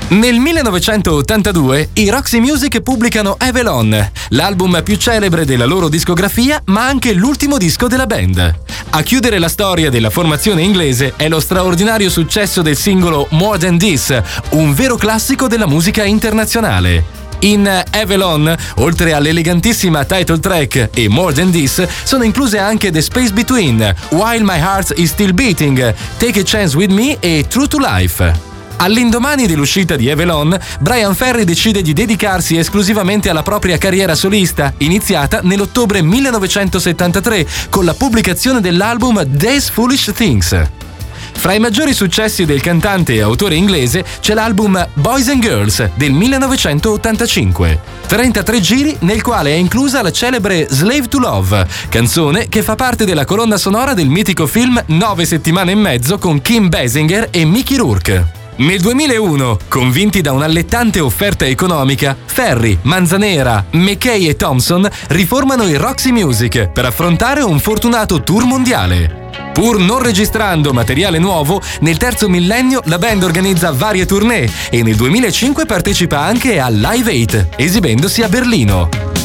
Nel 1982 i Roxy Music pubblicano Avalon, l'album più celebre della loro discografia, ma anche l'ultimo disco della band. A chiudere la storia della formazione inglese è lo straordinario successo del singolo More Than This, un vero classico della musica internazionale. In Avalon, oltre all'elegantissima title track e More Than This, sono incluse anche The Space Between, While My Heart Is Still Beating, Take a Chance With Me e True to Life. All'indomani dell'uscita di Avalon, Bryan Ferry decide di dedicarsi esclusivamente alla propria carriera solista, iniziata nell'ottobre 1973 con la pubblicazione dell'album These Foolish Things. Fra i maggiori successi del cantante e autore inglese c'è l'album Boys and Girls del 1985. 33 giri nel quale è inclusa la celebre Slave to Love, canzone che fa parte della colonna sonora del mitico film 9 settimane e mezzo con Kim Basinger e Mickey Rourke. Nel 2001, convinti da un'allettante offerta economica, Ferry, Manzanera, McKay e Thompson riformano i Roxy Music per affrontare un fortunato tour mondiale. Pur non registrando materiale nuovo, nel terzo millennio la band organizza varie tournée e nel 2005 partecipa anche a Live 8, esibendosi a Berlino.